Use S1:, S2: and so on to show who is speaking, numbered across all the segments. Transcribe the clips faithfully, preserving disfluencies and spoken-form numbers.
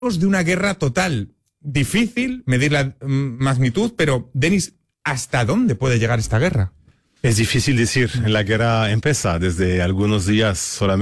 S1: de una guerra total. Difícil medir la mm, magnitud, pero, Denis, ¿hasta dónde puede llegar esta guerra?
S2: Es difícil decir, la guerra empieza desde algunos días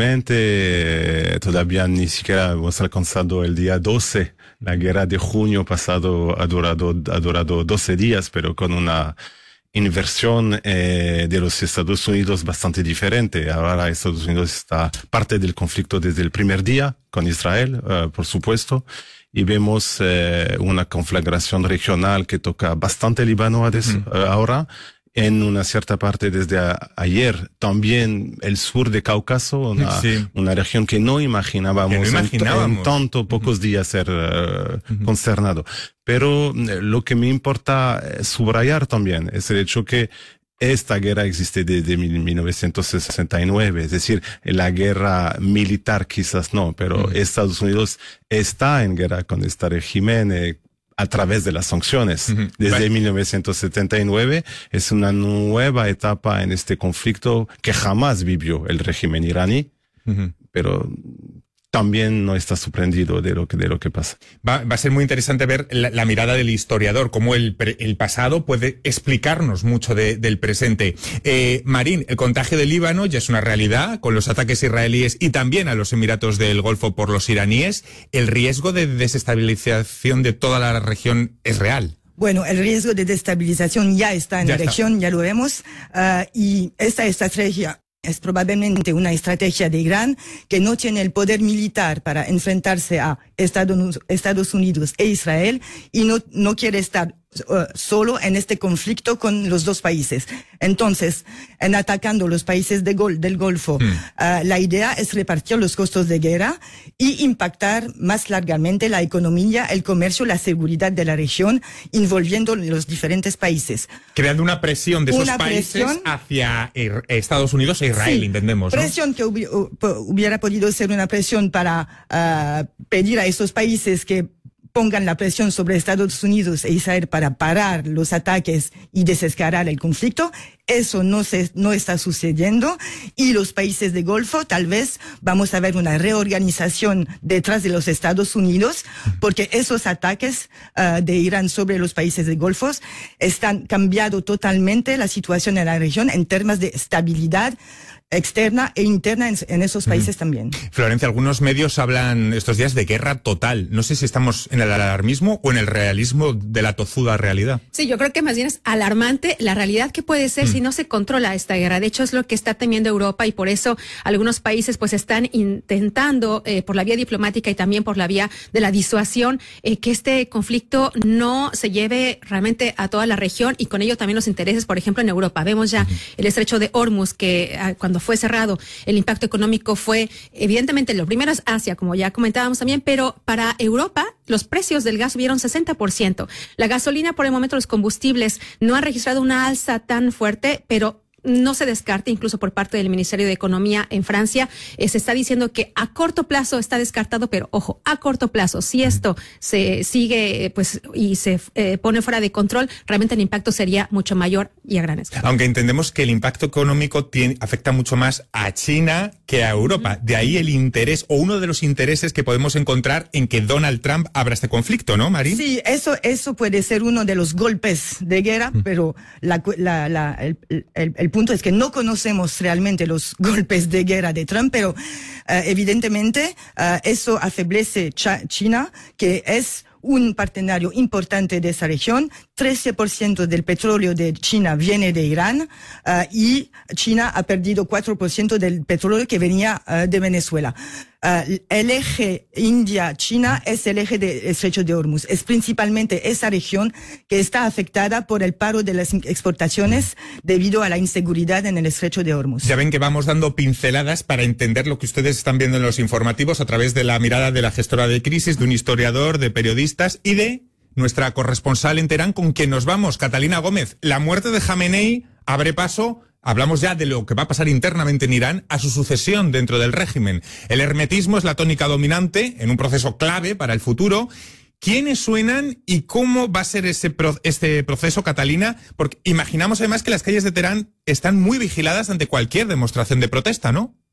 S2: solamente, todavía ni siquiera hemos alcanzado el día doce, la guerra de junio pasado ha durado, ha durado doce días, pero con una inversión eh, de los Estados Unidos bastante diferente. Ahora Estados Unidos está parte del conflicto desde el primer día con Israel, uh, por supuesto, y vemos eh, una conflagración regional que toca bastante Líbano a des, mm. uh, ahora, en una cierta parte desde a, ayer, también el sur de Cáucaso, una, sí. una región que no imaginábamos,
S1: que no imaginábamos.
S2: En, en tanto pocos uh-huh. días ser uh, uh-huh. consternado. Pero eh, lo que me importa subrayar también es el hecho que esta guerra existe desde mil novecientos sesenta y nueve, es decir, la guerra militar quizás no, pero uh-huh. Estados Unidos está en guerra con este régimen, eh, a través de las sanciones. Uh-huh. Desde vale. mil novecientos setenta y nueve es una nueva etapa en este conflicto que jamás vivió el régimen iraní, uh-huh. pero también no está sorprendido de lo que, de lo que pasa.
S1: Va, va a ser muy interesante ver la, la mirada del historiador, cómo el, el pasado puede explicarnos mucho de, del presente. Eh, Marín, el contagio del Líbano ya es una realidad con los ataques israelíes y también a los Emiratos del Golfo por los iraníes. ¿El riesgo de desestabilización de toda la región es real?
S3: Bueno, el riesgo de desestabilización ya está en ya la está. región, ya lo vemos, uh, y esta estrategia es probablemente una estrategia de Irán que no tiene el poder militar para enfrentarse a Estados, Estados Unidos e Israel y no, no quiere estar uh, solo en este conflicto con los dos países. Entonces, en atacando los países de Gol, del Golfo, mm. uh, la idea es repartir los costos de guerra y impactar más largamente la economía, el comercio, la seguridad de la región, envolviendo los diferentes países.
S1: Creando una presión de esos una países presión, hacia Estados Unidos e Israel, sí, entendemos, ¿no?
S3: Presión que hubi hubiera podido ser una presión para uh, pedir a esos países que pongan la presión sobre Estados Unidos e Israel para parar los ataques y desescalar el conflicto. Eso no se, no está sucediendo y los países de Golfo tal vez vamos a ver una reorganización detrás de los Estados Unidos porque esos ataques uh, de Irán sobre los países de Golfo están cambiando totalmente la situación en la región en términos de estabilidad externa e interna en, en esos países mm. también.
S1: Florencia, algunos medios hablan estos días de guerra total. No sé si estamos en el alarmismo o en el realismo de la tozuda realidad.
S4: Sí, yo creo que más bien es alarmante la realidad que puede ser mm. si no se controla esta guerra. De hecho, es lo que está temiendo Europa y por eso algunos países pues están intentando eh, por la vía diplomática y también por la vía de la disuasión eh, que este conflicto no se lleve realmente a toda la región y con ello también los intereses, por ejemplo, en Europa. Vemos ya mm. el estrecho de Hormuz que eh, cuando fue cerrado, el impacto económico fue, evidentemente, lo primero es Asia, como ya comentábamos también, pero para Europa los precios del gas subieron sesenta por ciento. La gasolina, por el momento, los combustibles no han registrado una alza tan fuerte, pero no se descarta, incluso por parte del Ministerio de Economía en Francia, eh, se está diciendo que a corto plazo está descartado, pero ojo, a corto plazo, si esto se sigue pues y se eh, pone fuera de control, realmente el impacto sería mucho mayor y a gran escala.
S1: Aunque entendemos que el impacto económico tiene, afecta mucho más a China que a Europa. Uh-huh. De ahí el interés, o uno de los intereses que podemos encontrar en que Donald Trump abra este conflicto, ¿no, Marín?
S3: Sí, eso, eso puede ser uno de los golpes de guerra, uh-huh. pero la, la, la, el, el, el El punto es que no conocemos realmente los golpes de guerra de Trump, pero uh, evidentemente uh, eso afeblece Ch- China, que es un partenario importante de esa región. trece por ciento del petróleo de China viene de Irán uh, y China ha perdido cuatro por ciento del petróleo que venía uh, de Venezuela. Uh, el eje India-China es el eje del estrecho de Hormuz. Es principalmente esa región que está afectada por el paro de las exportaciones debido a la inseguridad en el estrecho de Hormuz.
S1: Ya ven que vamos dando pinceladas para entender lo que ustedes están viendo en los informativos a través de la mirada de la gestora de crisis, de un historiador, de periodistas y de nuestra corresponsal en Teherán con quien nos vamos, Catalina Gómez. La muerte de Jamenei abre paso, hablamos ya de lo que va a pasar internamente en Irán, a su sucesión dentro del régimen. El hermetismo es la tónica dominante en un proceso clave para el futuro. ¿Quiénes suenan y cómo va a ser ese pro este proceso, Catalina? Porque imaginamos además que las calles de Teherán están muy vigiladas ante cualquier demostración de protesta, ¿no?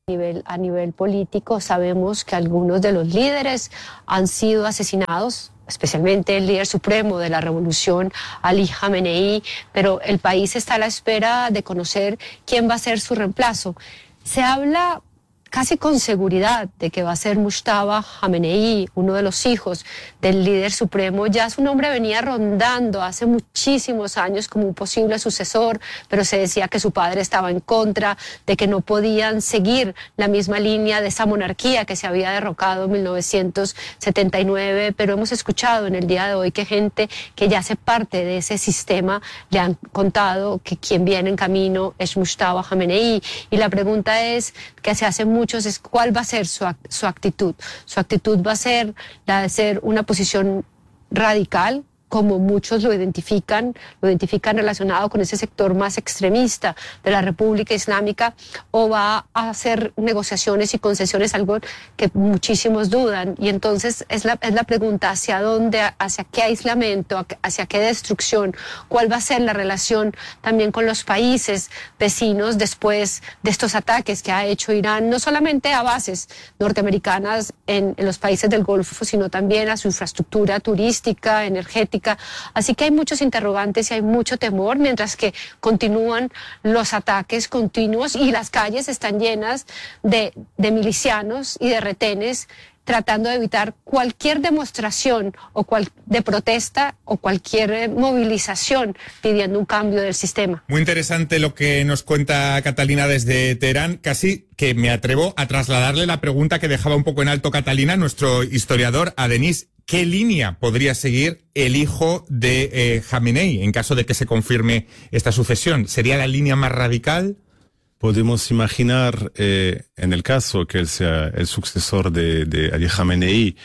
S5: A nivel, a nivel político sabemos que algunos de los líderes han sido asesinados, especialmente el líder supremo de la revolución, Ali Khamenei, pero el país está a la espera de conocer quién va a ser su reemplazo. Se habla casi con seguridad de que va a ser Mustafa Khamenei, uno de los hijos del líder supremo. Ya su nombre venía rondando hace muchísimos años como un posible sucesor, pero se decía que su padre estaba en contra, de que no podían seguir la misma línea de esa monarquía que se había derrocado en mil novecientos setenta y nueve, pero hemos escuchado en el día de hoy que gente que ya hace parte de ese sistema le han contado que quien viene en camino es Mustafa Khamenei, y la pregunta es, que se hace muchos, es cuál va a ser su, su actitud. Su actitud va a ser la de ser una posición radical, como muchos lo identifican, lo identifican relacionado con ese sector más extremista de la República Islámica, o va a hacer negociaciones y concesiones, algo que muchísimos dudan. Y entonces es la, es la pregunta, ¿hacia dónde, hacia qué aislamiento, hacia qué destrucción? ¿Cuál va a ser la relación también con los países vecinos después de estos ataques que ha hecho Irán, no solamente a bases norteamericanas en, en los países del Golfo, sino también a su infraestructura turística, energética? Así que hay muchos interrogantes y hay mucho temor, mientras que continúan los ataques continuos y las calles están llenas de, de milicianos y de retenes tratando de evitar cualquier demostración o cual, de protesta o cualquier movilización pidiendo un cambio del sistema.
S1: Muy interesante lo que nos cuenta Catalina desde Teherán. Casi que me atrevo a trasladarle la pregunta que dejaba un poco en alto Catalina, nuestro historiador, a Denis. ¿Qué línea podría seguir el hijo de eh, Khamenei en caso de que se confirme esta sucesión? ¿Sería la línea más radical?
S2: Podemos imaginar, eh, en el caso que él sea el sucesor de, de Ali Khamenei,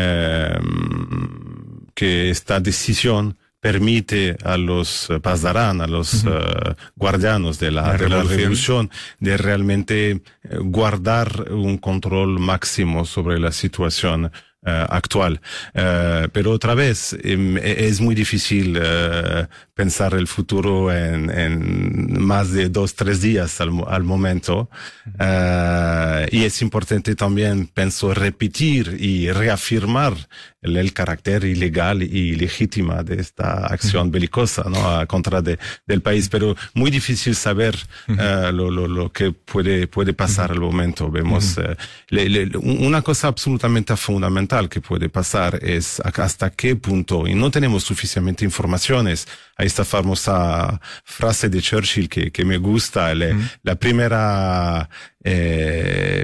S2: eh, que esta decisión permite a los Pasdarán, a los uh-huh. uh, guardianos de la, la, de revolución. la revolución, de realmente eh, guardar un control máximo sobre la situación Uh, actual. Uh, pero otra vez, um, es muy difícil uh, pensar el futuro en, en más de dos, tres días al, al momento. Uh, y es importante también, pienso, repetir y reafirmar el, el carácter ilegal y legítima de esta acción belicosa, ¿no? A contra de, del país. Pero muy difícil saber uh, lo, lo, lo que puede, puede pasar al momento. Vemos uh, le, le, una cosa absolutamente fundamental que puede pasar es hasta qué punto, y no tenemos suficientemente informaciones, a esta famosa frase de Churchill que, que me gusta, le, mm. la primera eh,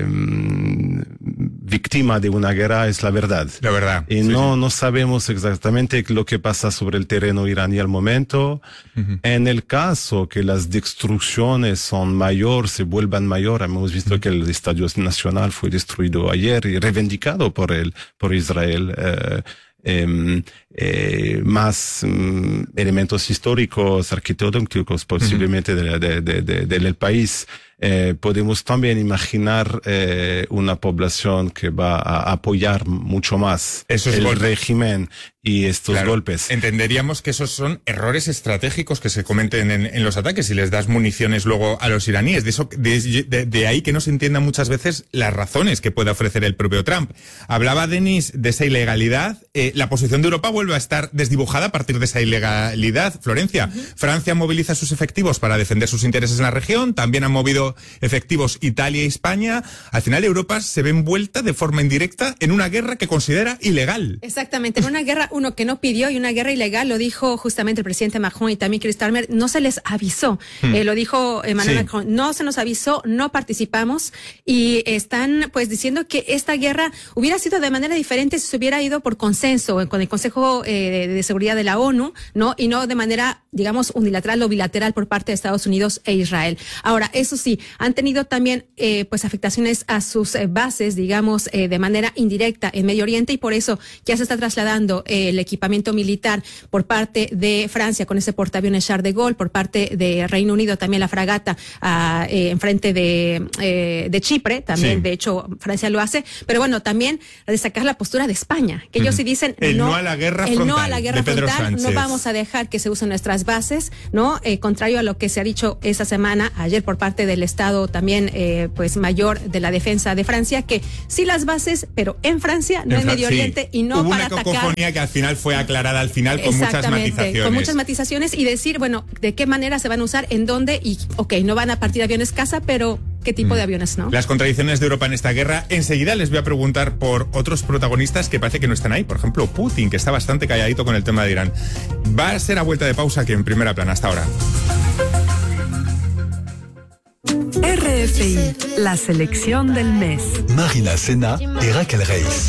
S2: víctima de una guerra es la verdad.
S1: La verdad.
S2: Y
S1: sí,
S2: no,
S1: sí.
S2: no sabemos exactamente lo que pasa sobre el terreno iraní al momento. Uh-huh. En el caso que las destrucciones son mayor, se vuelvan mayor, hemos visto uh-huh. que el Estadio Nacional fue destruido ayer y reivindicado por el, por Israel. Eh, Eh, eh, más um, elementos históricos, arquitectónicos posiblemente uh-huh. de, de, de, de, del país. Eh, podemos también imaginar eh, una población que va a apoyar mucho más
S1: esos
S2: el
S1: golpes.
S2: régimen y estos
S1: claro,
S2: golpes.
S1: Entenderíamos que esos son errores estratégicos que se cometen en, en los ataques y les das municiones luego a los iraníes. De, eso, de, de, de ahí que no se entiendan muchas veces las razones que puede ofrecer el propio Trump. Hablaba Denis de esa ilegalidad. Eh, la posición de Europa vuelve a estar desdibujada a partir de esa ilegalidad. Florencia, uh-huh. Francia moviliza sus efectivos para defender sus intereses en la región. También han movido efectivos Italia y España. Al final Europa se ve envuelta de forma indirecta en una guerra que considera ilegal.
S4: Exactamente, en una guerra uno que no pidió y una guerra ilegal, lo dijo justamente el presidente Macron y también Keir Starmer, no se les avisó. Hmm. Eh, lo dijo Emmanuel sí. Macron, no se nos avisó, no participamos y están pues diciendo que esta guerra hubiera sido de manera diferente si se hubiera ido por consenso con el Consejo eh, de Seguridad de la ONU, ¿no? Y no de manera, digamos, unilateral o bilateral por parte de Estados Unidos e Israel. Ahora, eso sí, han tenido también eh, pues afectaciones a sus eh, bases, digamos, eh, de manera indirecta en Medio Oriente y por eso ya se está trasladando eh, el equipamiento militar por parte de Francia con ese portaaviones Charles de Gaulle, por parte de Reino Unido también la fragata a, eh, enfrente de, eh, de Chipre, también sí. de hecho Francia lo hace, pero bueno, también destacar la postura de España, que ellos sí dicen
S1: el no,
S4: no
S1: a la guerra
S4: el
S1: frontal,
S4: no a la guerra frontal, no vamos a dejar que se usen nuestras bases, ¿no? Eh, contrario a lo que se ha dicho esa semana, ayer por parte del Estado también eh, pues mayor de la defensa de Francia, que sí las bases, pero en Francia, no en, en Medio Oriente, sí. y no
S1: Hubo
S4: para
S1: una
S4: atacar.
S1: cacofonía que al final fue aclarada al final con muchas matizaciones.
S4: Con muchas matizaciones y decir, bueno, de qué manera se van a usar, en dónde, y ok, no van a partir aviones caza, pero qué tipo mm. de aviones, ¿no?
S1: Las contradicciones de Europa en esta guerra. Enseguida les voy a preguntar por otros protagonistas que parece que no están ahí. Por ejemplo, Putin, que está bastante calladito con el tema de Irán. Va a ser a vuelta de pausa que en Primera Plana. Hasta ahora.
S6: R F I, la selección del mes.
S7: Marina Sena y Raquel Reis.